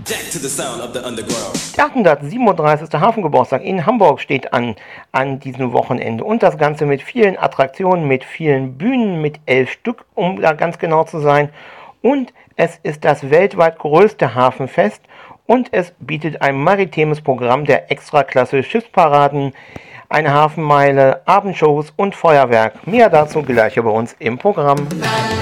Jack to the sound of the underground. Der 837. Hafengeburtstag in Hamburg steht an diesem Wochenende. Und das Ganze mit vielen Attraktionen, mit vielen Bühnen, mit 11 Stück, um da ganz genau zu sein. Und es ist das weltweit größte Hafenfest und es bietet ein maritimes Programm der Extraklasse Schiffsparaden, eine Hafenmeile, Abendshows und Feuerwerk. Mehr dazu gleich bei uns im Programm.